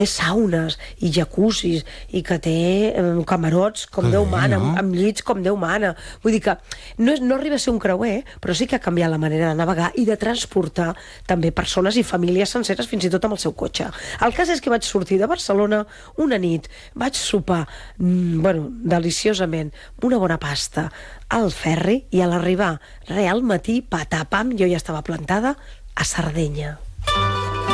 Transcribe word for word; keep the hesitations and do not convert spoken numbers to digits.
saunes i jacuzzis i que té eh, camarots com Que Déu bé, mana, no? amb, amb llits com Déu mana. Vull dir que no, és, no arriba a ser un creuer, però sí que ha canviat la manera de navegar i de transportar també persones i famílies senceres, fins i tot amb el seu cotxe. El cas és que vaig sortir de Barcelona una nit, vaig sopar, mmm, bueno, deliciosament, una bona pasta al ferri, i a l'arribar, re, al matí, patapam, jo ja estava plantada a Sardenya.